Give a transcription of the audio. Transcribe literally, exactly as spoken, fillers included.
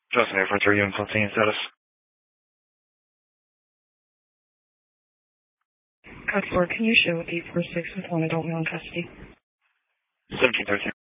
Justin eight four three, unit fifteen status. Code four, can you show eight four six with one adult male in custody? seventeen thirteen.